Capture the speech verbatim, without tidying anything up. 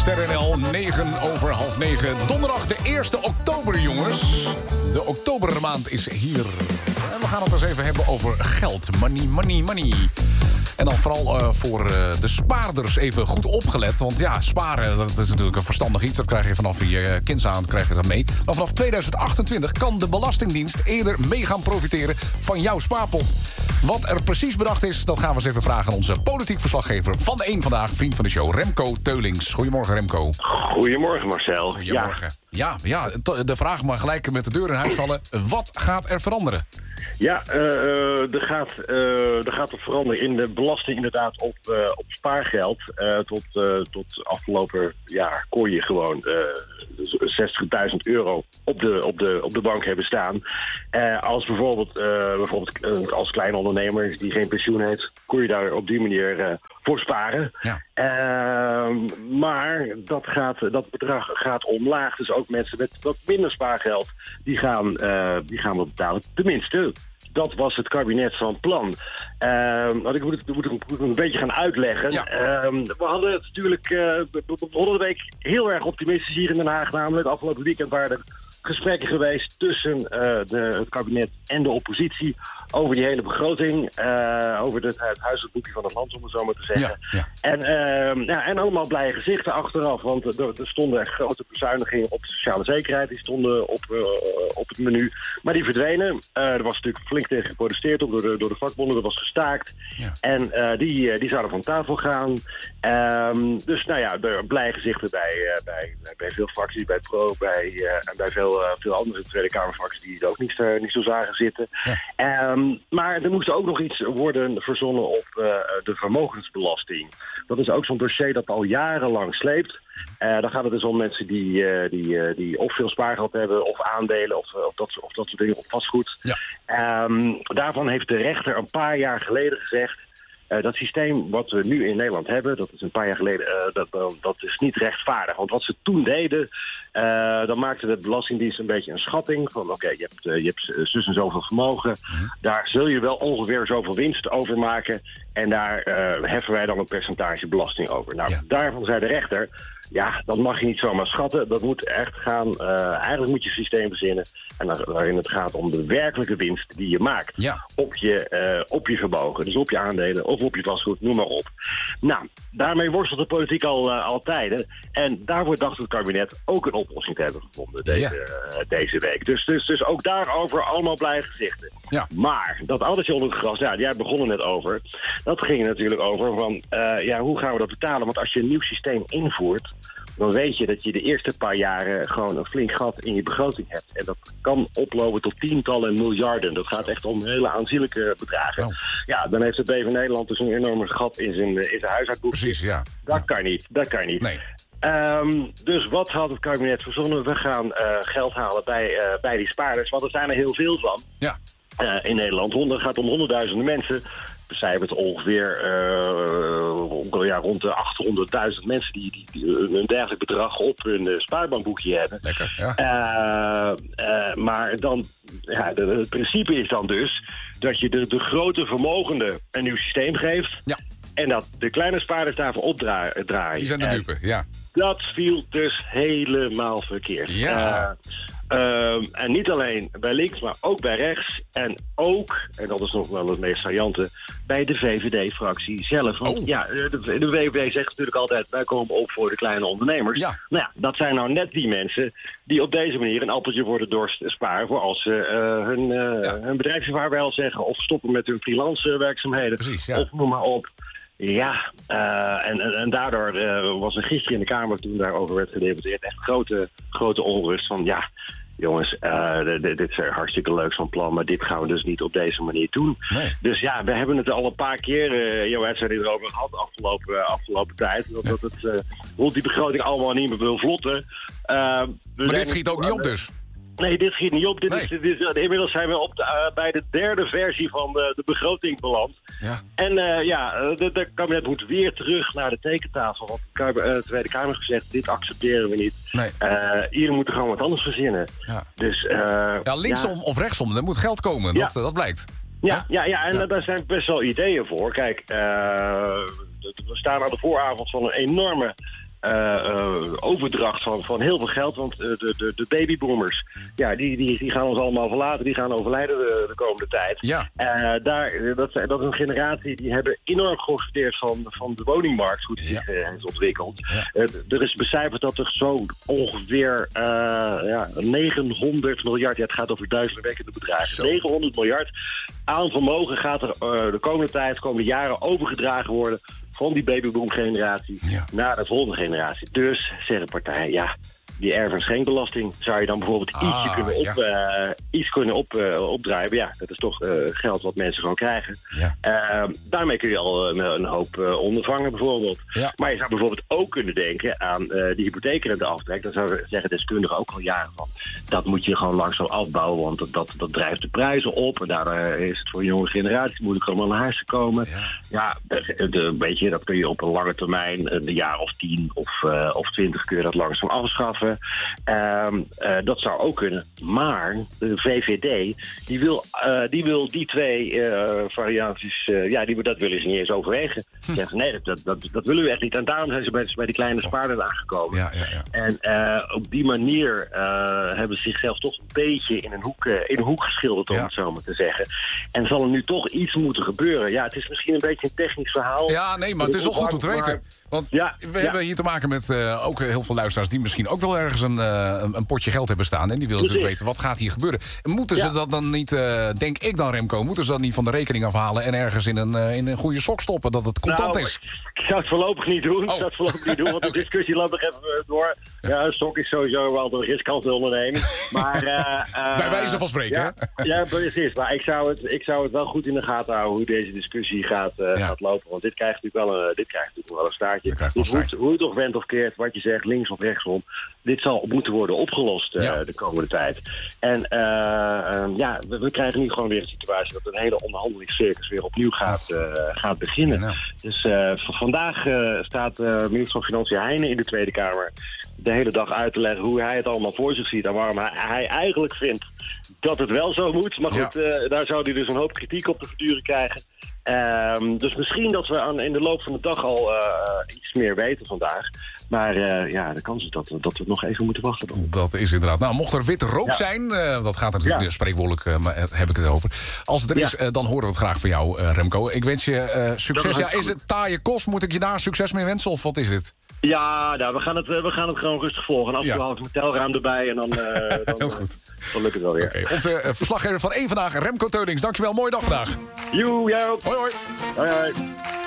Ster N L, negen over half negen. Donderdag de eerste oktober, jongens. De oktobermaand is hier. En we gaan het eens even hebben over geld. Money, money, money. En dan vooral uh, voor uh, de spaarders even goed opgelet. Want ja, sparen, dat is natuurlijk een verstandig iets. Dat krijg je vanaf je uh, kinds aan, krijg je dat mee. Maar vanaf tweeduizend achtentwintig kan de Belastingdienst eerder mee gaan profiteren van jouw spaarpot. Wat er precies bedacht is, dat gaan we eens even vragen aan onze politiek verslaggever van de één Vandaag, vriend van de show, Remco Teulings. Goedemorgen, Remco. Goedemorgen, Marcel. Goedemorgen. Ja, ja, ja, de vraag mag gelijk met de deur in huis vallen. Wat gaat er veranderen? Ja, uh, uh, er, gaat, uh, er gaat er veranderen in de belasting inderdaad op, uh, op spaargeld. Uh, tot, uh, tot afgelopen jaar kon je gewoon uh, zestigduizend euro op de, op, de, op de bank hebben staan. Uh, als bijvoorbeeld, uh, bijvoorbeeld uh, als kleine ondernemer die geen pensioen heeft, kon je daar op die manier uh, voor sparen. Ja. Uh, maar dat, gaat, dat bedrag gaat omlaag. Dus ook mensen met wat minder spaargeld, die gaan, uh, die gaan wat betalen. Tenminste, dat was het kabinet van plan. Uh, wat ik moet, moet, moet, moet een beetje gaan uitleggen. Ja. Uh, we hadden het natuurlijk uh, we begonnen de week heel erg optimistisch hier in Den Haag. Namelijk afgelopen weekend waren er gesprekken geweest tussen uh, de, het kabinet en de oppositie over die hele begroting, uh, over het, het huishoudboekje van het land, om het zo maar te zeggen. Ja, ja. En, uh, ja, en allemaal blije gezichten achteraf, want er, er stonden echt grote bezuinigingen op de sociale zekerheid, die stonden op, uh, op het menu, maar die verdwenen. Uh, er was natuurlijk flink tegen geprotesteerd door de, door de vakbonden, er was gestaakt. Ja. En uh, die, uh, die zouden van tafel gaan. Um, dus nou ja, er blije gezichten bij, uh, bij, bij veel fracties, bij Pro, bij, uh, en bij veel Uh, veel andere Tweede Kamerfracties die het ook niet, uh, niet zo zagen zitten. Ja. Um, maar er moest ook nog iets worden verzonnen op uh, de vermogensbelasting. Dat is ook zo'n dossier dat al jarenlang sleept. Uh, dan gaat het dus om mensen die, uh, die, uh, die of veel spaargeld hebben, of aandelen, of, of, dat, of dat soort dingen, of vastgoed. Ja. Um, daarvan heeft de rechter een paar jaar geleden gezegd, Uh, dat systeem wat we nu in Nederland hebben, dat is een paar jaar geleden, uh, dat, uh, dat is niet rechtvaardig. Want wat ze toen deden, uh, dan maakte de Belastingdienst een beetje een schatting van oké, okay, je hebt, uh, je hebt zus en zoveel vermogen. Mm-hmm. Daar zul je wel ongeveer zoveel winst over maken. En daar uh, heffen wij dan een percentage belasting over. Nou, ja. Daarvan zei de rechter, ja, dat mag je niet zomaar schatten. Dat moet echt gaan, uh, eigenlijk moet je een systeem verzinnen. En dan, waarin het gaat om de werkelijke winst die je maakt. Ja. Op, je, uh, op je vermogen, dus op je aandelen of op je vastgoed, noem maar op. Nou, daarmee worstelt de politiek al, uh, al tijden. En daarvoor dacht het kabinet ook een oplossing te hebben gevonden deze, ja. uh, deze week. Dus, dus, dus ook daarover allemaal blije gezichten. Ja. Maar dat addertje onder het gras, ja, jij begon er net over. Dat ging natuurlijk over van, uh, ja, hoe gaan we dat betalen? Want als je een nieuw systeem invoert, dan weet je dat je de eerste paar jaren gewoon een flink gat in je begroting hebt. En dat kan oplopen tot tientallen miljarden. Dat gaat echt om hele aanzienlijke bedragen. Oh. Ja, dan heeft het B V Nederland dus een enorme gat in zijn, in zijn huishoudboekje. Precies, ja. Dat ja. kan niet, dat kan niet. Nee. Um, dus wat had het kabinet verzonnen? We gaan uh, geld halen bij, uh, bij die spaarders, want er zijn er heel veel van. Ja. Uh, in Nederland. Het gaat om honderdduizenden mensen. Zij hebben het ongeveer uh, ja, rond de achthonderdduizend mensen die, die, die een dergelijk bedrag op hun uh, spaarbankboekje hebben. Lekker, ja. Uh, uh, maar dan, ja, de, het principe is dan dus dat je de, de grote vermogenden een nieuw systeem geeft. Ja. En dat de kleine spaarders daarvoor opdraaien. Die zijn de dupe, ja. Dat viel dus helemaal verkeerd. Ja. Uh, Um, en niet alleen bij links, maar ook bij rechts. En ook, en dat is nog wel het meest saillante, bij de V V D-fractie zelf. Want oh. ja, de, de V V D zegt natuurlijk altijd, wij komen op voor de kleine ondernemers. Ja. Nou ja, dat zijn nou net die mensen die op deze manier een appeltje voor de dorst sparen voor als ze uh, hun, uh, ja. hun bedrijfsvaarwel zeggen of stoppen met hun freelance werkzaamheden. Precies, ja. Of noem maar op. Ja, uh, en, en, en daardoor uh, was er gisteren in de Kamer, toen daarover werd gedebatteerd, echt grote, grote onrust van ja, jongens, uh, dit, dit is hartstikke leuk zo'n plan, maar dit gaan we dus niet op deze manier doen. Nee. Dus ja, we hebben het al een paar keer, uh, Joël zei het erover gehad afgelopen, uh, afgelopen tijd, dat, ja. dat het uh, rond die begroting allemaal niet meer wil vlotten. Uh, maar dit schiet ook niet op dus? Nee, dit schiet niet op. Dit nee. is, dit is, inmiddels zijn we op de, uh, bij de derde versie van de, de begroting beland. Ja. En uh, ja, de, de kabinet moet weer terug naar de tekentafel. Want de uh, Tweede Kamer heeft gezegd, dit accepteren we niet. Nee. Uh, hier moeten we gewoon wat anders verzinnen. Ja, dus, uh, ja linksom ja. of rechtsom, er moet geld komen. Dat, ja. dat blijkt. Ja, ja, ja en ja. daar zijn best wel ideeën voor. Kijk, uh, we staan aan de vooravond van een enorme uh, uh, overdracht van, van heel veel geld. Want uh, de, de, de babyboomers, ja, die, die, die gaan ons allemaal verlaten. Die gaan overlijden de, de komende tijd. Ja. Uh, daar, dat, dat is een generatie die hebben enorm geprofiteerd van, van de woningmarkt. Hoe die ja. zich uh, is ontwikkeld. Ja. Uh, er is becijferd dat er zo ongeveer uh, ja, negenhonderd miljard... Ja, het gaat over duizendwekkende bedragen. Zo. negenhonderd miljard aan vermogen gaat er uh, de komende tijd, de komende jaren overgedragen worden van die babyboom-generatie ja. naar de volgende generatie. Dus, zeggen partijen, ja, die erf- en schenkbelasting zou je dan bijvoorbeeld ah, ietsje kunnen, op, ja. uh, iets kunnen op, uh, opdrijven. Ja, dat is toch uh, geld wat mensen gewoon krijgen. Ja. Uh, daarmee kun je al een, een hoop uh, ondervangen bijvoorbeeld. Ja. Maar je zou bijvoorbeeld ook kunnen denken aan uh, de hypotheekrenteaftrek. Dan zouden zeggen deskundigen ook al jaren van, dat moet je gewoon langzaam afbouwen, want dat, dat, dat drijft de prijzen op. En daardoor is het voor jonge generaties moeilijk om aan huis te komen. Ja, ja de, de, weet je, dat kun je op een lange termijn, een jaar of tien of, uh, of twintig, kun je dat langzaam afschaffen. Uh, uh, dat zou ook kunnen. Maar de V V D, die wil, uh, die, wil die twee uh, varianties, uh, ja, die, dat willen ze niet eens overwegen. Hm. Zeggen, nee, dat, dat, dat willen we echt niet. En daarom zijn ze bij, bij die kleine spaarders aangekomen. Ja, ja, ja. En uh, op die manier uh, hebben ze zichzelf toch een beetje in een hoek, uh, in een hoek geschilderd, om ja. het zo maar te zeggen. En zal er nu toch iets moeten gebeuren. Ja, het is misschien een beetje een technisch verhaal. Ja, nee, maar het is wel goed om te weten. Want ja, we ja. hebben hier te maken met uh, ook heel veel luisteraars die misschien ook wel ergens een, uh, een, een potje geld hebben staan. En die willen natuurlijk weten, wat gaat hier gebeuren? Moeten ja. ze dat dan niet, uh, denk ik dan Remco, moeten ze dat niet van de rekening afhalen en ergens in een, uh, in een goede sok stoppen, dat het contant nou, is? Ik zou het voorlopig niet doen. Oh. Ik zou het voorlopig niet doen, want de okay. discussie loopt nog even door. Ja, een sok is sowieso wel een riskante onderneming. Maar, uh, uh, bij wijze van spreken, ja, hè? Ja, precies. Maar ik zou, het, ik zou het wel goed in de gaten houden hoe deze discussie gaat, uh, ja. gaat lopen. Want dit krijgt natuurlijk wel een, dit krijgt natuurlijk wel een staartje. Dus hoe, hoe het toch went of keert, wat je zegt, links of rechtsom, dit zal moeten worden opgelost uh, ja. de komende tijd. En uh, uh, ja, we, we krijgen nu gewoon weer een situatie dat een hele onderhandelingscircus weer opnieuw gaat, uh, gaat beginnen. Ja, nou. Dus uh, v- vandaag uh, staat uh, minister van Financiën Heijnen in de Tweede Kamer de hele dag uit te leggen hoe hij het allemaal voor zich ziet en waarom hij, hij eigenlijk vindt dat het wel zo moet. Maar goed, ja. uh, daar zou hij dus een hoop kritiek op te verduren krijgen. Um, dus misschien dat we aan, in de loop van de dag al uh, iets meer weten vandaag. Maar uh, ja, de kans is dat, dat we nog even moeten wachten. Dan. Dat is inderdaad. Nou, mocht er witte rook ja. zijn, uh, dat gaat natuurlijk ja. spreekwoordelijk, uh, maar heb ik het over. Als het er ja. is, uh, dan horen we het graag van jou, uh, Remco. Ik wens je uh, succes. Ja, is het taaie kost? Moet ik je daar succes mee wensen of wat is dit? Ja, nou, we, gaan het, we gaan het gewoon rustig volgen. En af en toe haal ik mijn telraam erbij en dan, uh, dan, heel goed. Dan lukt het wel weer. Okay. Onze uh, verslaggever van één Vandaag, Remco Teulings. Dankjewel, mooie dag vandaag. Joe, jou. Hoi, hoi. Hoi, hoi.